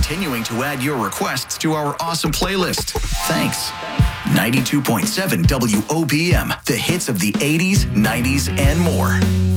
continuing to add your requests to our awesome playlist. Thanks. 92.7 WOPM, the hits of the 80s, 90s, and more.